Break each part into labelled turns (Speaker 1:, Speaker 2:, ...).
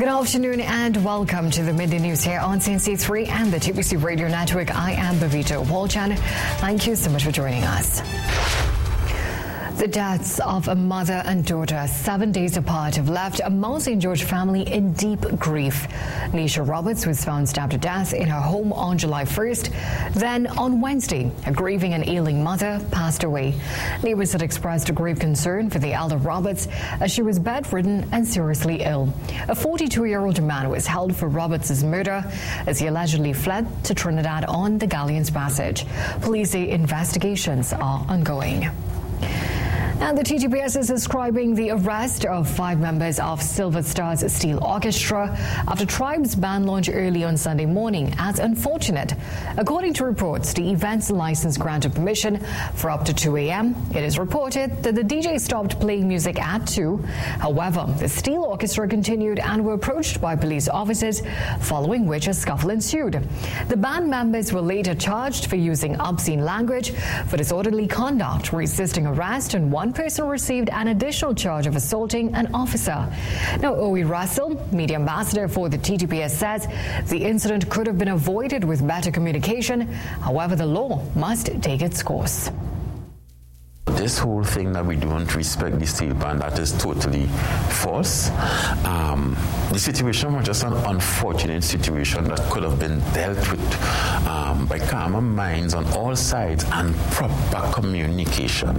Speaker 1: Good afternoon and welcome to the Midday News here on CNC3 and the TBC Radio Network. I am Bavita Walchan. Thank you so much for joining us. The deaths of a mother and daughter 7 days apart have left a Mount St. George family in deep grief. Nisha Roberts was found stabbed to death in her home on July 1st. Then on Wednesday, a grieving and ailing mother passed away. Neighbors had expressed a grave concern for the elder Roberts as she was bedridden and seriously ill. A 42-year-old man was held for Roberts' murder as he allegedly fled to Trinidad on the Galleons Passage. Police say investigations are ongoing. And the TTPS is describing the arrest of 5 members of Silver Stars Steel Orchestra after Tribe's band launch early on Sunday morning as unfortunate. According to reports, the event's license granted permission for up to 2 a.m. It is reported that the DJ stopped playing music at 2. However, the Steel Orchestra continued and were approached by police officers, following which a scuffle ensued. The band members were later charged for using obscene language, for disorderly conduct, resisting arrest, and one person received an additional charge of assaulting an officer. Now, Owe Russell, media ambassador for the TTPS, says the incident could have been avoided with better communication. However, the law must take its course.
Speaker 2: This whole thing that we don't respect the steel band, that is totally false. The situation was just an unfortunate situation that could have been dealt with by calmer minds on all sides and proper communication.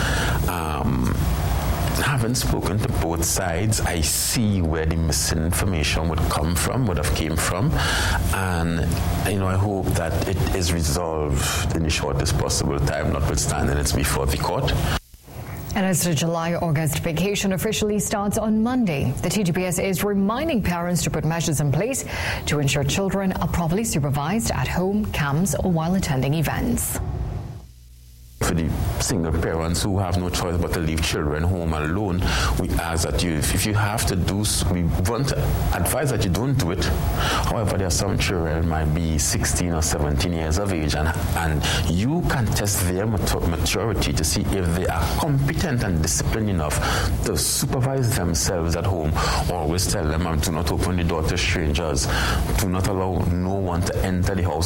Speaker 2: Having spoken to both sides, I see where the misinformation would have came from, and I hope that it is resolved in the shortest possible time, notwithstanding it's before the court.
Speaker 1: And as the July-August vacation officially starts on Monday, the TTPS is reminding parents to put measures in place to ensure children are properly supervised at home, camps, or while attending events.
Speaker 2: For the single parents who have no choice but to leave children home alone, we ask that if you have to do, we want to advise that you don't do it. However, there are some children might be 16 or 17 years of age, and you can test their maturity to see if they are competent and disciplined enough to supervise themselves at home. Always tell them, do not open the door to strangers. Do not allow no one to enter the house